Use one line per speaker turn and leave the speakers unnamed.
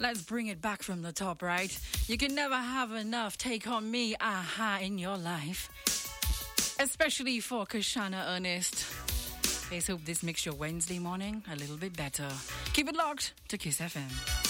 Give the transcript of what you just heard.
Let's bring it back from the top, right? You can never have enough. Take on me, aha, in your life. Especially for Kashana Ernest. Let's hope this makes your Wednesday morning a little bit better. Keep it locked to Kiss FM.